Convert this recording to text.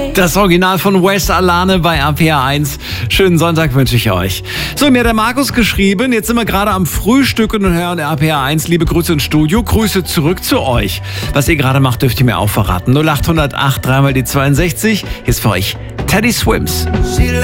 Das Original von Wes Alane bei RPA 1. Schönen Sonntag wünsche ich euch. So, mir hat der Markus geschrieben, jetzt sind wir gerade am Frühstücken und hören RPA 1. Liebe Grüße ins Studio, Grüße zurück zu euch. Was ihr gerade macht, dürft ihr mir auch verraten. 0808 3 mal die 62. Hier ist für euch Teddy Swims.